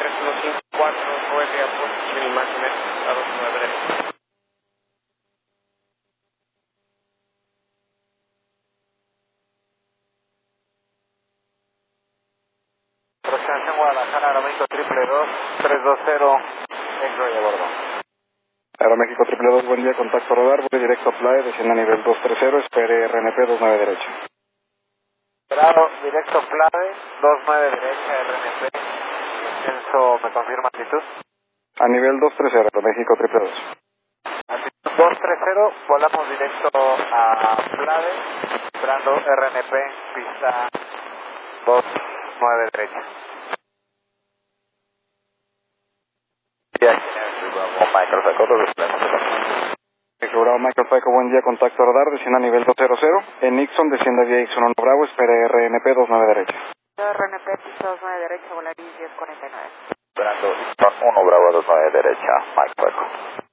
3154, Noelia, posición imagen a 29 derecha. Aproximación Guadalajara, Aeroméxico 222, 320, X-Ray a bordo. Aeroméxico 222, buen día, contacto radar, voy directo a playa, desciende a nivel 230, espere RNP 29 derecha. Esperado, directo Plave, 29 derecha, RNP, descenso, ¿me confirma altitud? A nivel 230, Aeroméxico 222. Altitud 230, volamos directo a Plave, esperando RNP, pista 29 derecha. Michael Psycho, Bravo Michael Psycho, buen día, contacto radar, desciende a nivel 200, en Nixon, desciende vía Ixon 1 Bravo, espere RNP 29 derecha. RNP, pista 29 derecha, Volaris 1049. esperando 1 Bravo 29 derecha, Mike Psycho.